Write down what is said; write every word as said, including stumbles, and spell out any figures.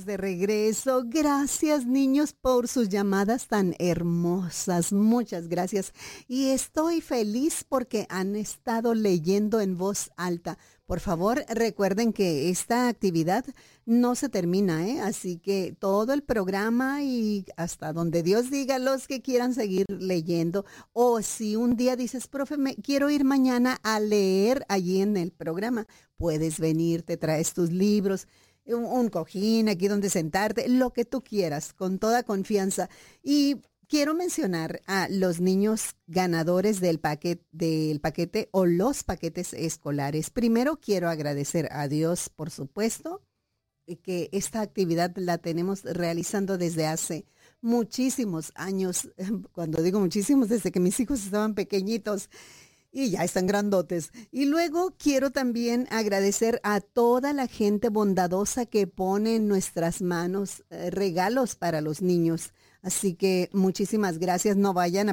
de regreso. Gracias, niños, por sus llamadas tan hermosas. Muchas gracias. Y estoy feliz porque han estado leyendo en voz alta. Por favor, recuerden que esta actividad no se termina, ¿eh? Así que todo el programa y hasta donde Dios diga, los que quieran seguir leyendo. O si un día dices, profe, me quiero ir mañana a leer allí en el programa, puedes venir, te traes tus libros, un, un cojín aquí donde sentarte, lo que tú quieras, con toda confianza. Y quiero mencionar a los niños ganadores del paquete, del paquete o los paquetes escolares. Primero quiero agradecer a Dios, por supuesto, que esta actividad la tenemos realizando desde hace muchísimos años. Cuando digo muchísimos, desde que mis hijos estaban pequeñitos. Y ya están grandotes. Y luego quiero también agradecer a toda la gente bondadosa que pone en nuestras manos eh, regalos para los niños. Así que muchísimas gracias. No vayan a